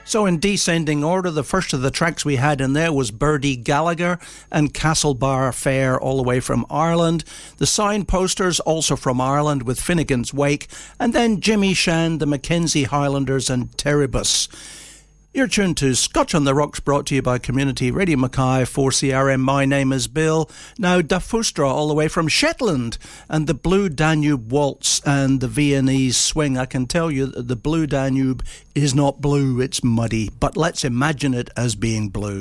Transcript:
So in descending order, the first of the tracks we had in there was Birdie Gallagher and Castlebar Fair, all the way from Ireland. The Signposters, also from Ireland, with Finnegan's Wake. And then Jimmy Shan, the Mackenzie Highlanders and Teribus. You're tuned to Scotch on the Rocks, brought to you by Community Radio Mackay 4CRM. My name is Bill. Now, Da Fustra, all the way from Shetland, and the Blue Danube Waltz and the Viennese Swing. I can tell you that the Blue Danube is not blue, it's muddy, but let's imagine it as being blue.